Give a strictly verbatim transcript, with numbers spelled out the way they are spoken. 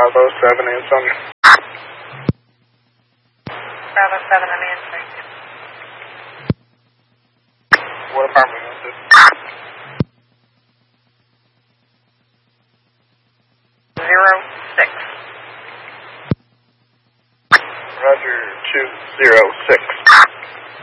Bravo seven answering. Bravo seven, I'm answering. What apartment is this? Zero six. Roger, two zero six.